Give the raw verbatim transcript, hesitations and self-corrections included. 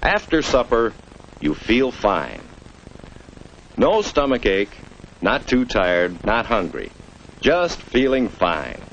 After supper, you feel fine. No stomach ache, not too tired, not hungry. Just feeling fine.